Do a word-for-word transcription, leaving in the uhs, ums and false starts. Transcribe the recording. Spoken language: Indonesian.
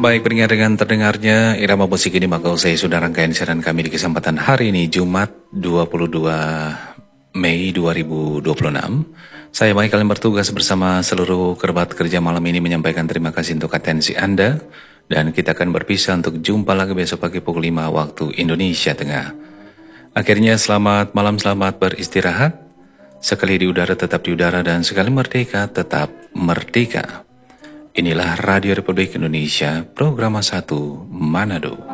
Baik, beringat dengan terdengarnya irama musik ini, maka saya sudah rangkaian siaran kami di kesempatan hari ini, Jumat dua puluh dua Mei dua ribu dua puluh enam. Saya Michael yang bertugas bersama seluruh kerabat kerja malam ini menyampaikan terima kasih untuk atensi Anda. Dan kita akan berpisah untuk jumpa lagi besok pagi pukul lima waktu Indonesia Tengah. Akhirnya selamat malam, selamat beristirahat. Sekali di udara tetap di udara, dan sekali merdeka tetap merdeka. Inilah Radio Republik Indonesia, Program satu Manado.